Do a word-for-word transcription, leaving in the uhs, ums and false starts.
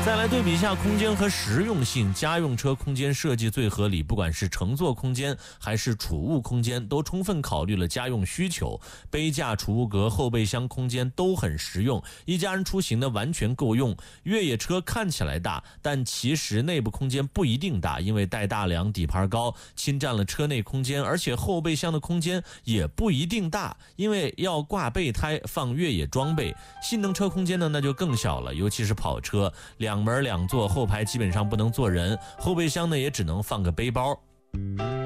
再来对比一下空间和实用性，家用车空间设计最合理，不管是乘坐空间还是储物空间，都充分考虑了家用需求。杯架、储物格、后备箱空间都很实用，一家人出行呢完全够用。越野车看起来大，但其实内部空间不一定大，因为带大梁、底盘高，侵占了车内空间，而且后备箱的空间也不一定大，因为要挂备胎、放越野装备。性能车空间呢那就更小了，尤其是跑车，两门两座，后排基本上不能坐人，后备箱呢也只能放个背包。